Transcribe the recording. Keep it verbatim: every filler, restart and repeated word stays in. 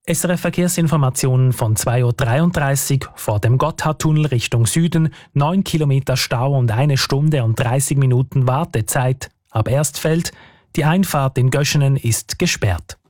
S R F-Verkehrsinformationen von zwei Uhr dreiunddreißig vor dem Gotthardtunnel Richtung Süden, neun Kilometer Stau und eine Stunde und dreißig Minuten Wartezeit. Ab Erstfeld, die Einfahrt in Göschenen ist gesperrt.